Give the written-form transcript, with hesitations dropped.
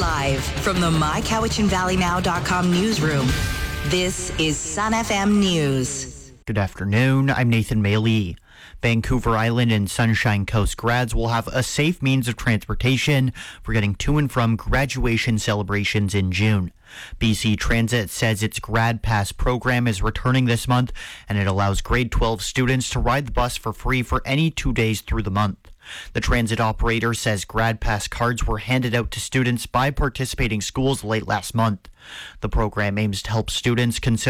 Live from the mycowichanvalleynow.com newsroom, this is Sun FM News. Good afternoon, I'm Nathan Mailey. Vancouver Island and Sunshine Coast grads will have a safe means of transportation for getting to and from graduation celebrations in June. BC Transit says its Grad Pass program is returning this month, and it allows grade 12 students to ride the bus for free for any 2 days through the month. The transit operator says Grad Pass cards were handed out to students by participating schools late last month. The program aims to help students consider